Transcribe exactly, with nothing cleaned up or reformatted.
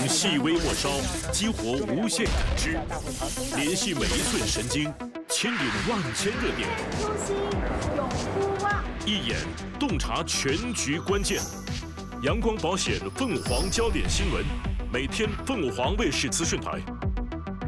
细微末梢，激活无限感知，联系每一寸神经，牵引万千热点。 初心永不忘。 一眼洞察全局关键。阳光保险凤凰焦点新闻，每天凤凰卫视资讯台